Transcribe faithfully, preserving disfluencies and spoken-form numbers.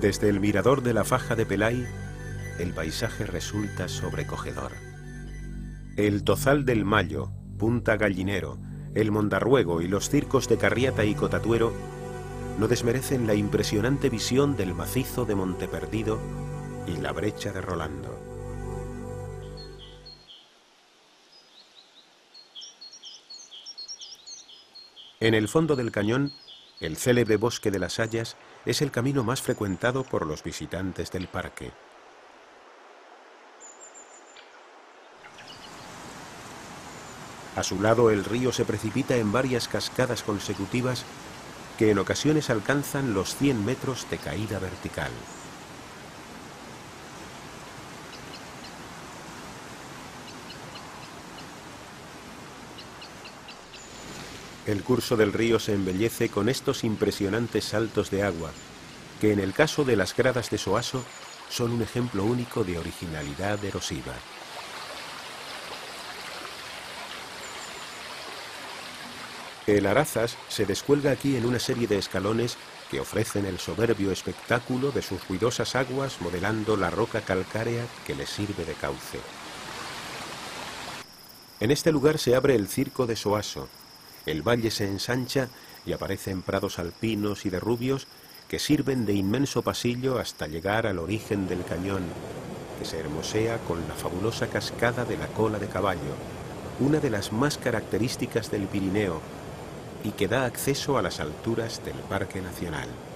Desde el mirador de la Faja de Pelay, el paisaje resulta sobrecogedor. El Tozal del Mayo, Punta Gallinero, el Mondarruego y los circos de Carriata y Cotatuero no desmerecen la impresionante visión del macizo de Monteperdido y la brecha de Rolando. En el fondo del cañón, el célebre bosque de las Hayas es el camino más frecuentado por los visitantes del parque. A su lado el río se precipita en varias cascadas consecutivas que en ocasiones alcanzan los cien metros de caída vertical. El curso del río se embellece con estos impresionantes saltos de agua, que en el caso de las gradas de Soaso son un ejemplo único de originalidad erosiva. El Arazas se descuelga aquí en una serie de escalones que ofrecen el soberbio espectáculo de sus ruidosas aguas modelando la roca calcárea que le sirve de cauce. En este lugar se abre el circo de Soaso. El valle se ensancha y aparecen prados alpinos y de rubios que sirven de inmenso pasillo hasta llegar al origen del cañón, que se hermosea con la fabulosa cascada de la Cola de Caballo, una de las más características del Pirineo, y que da acceso a las alturas del Parque Nacional.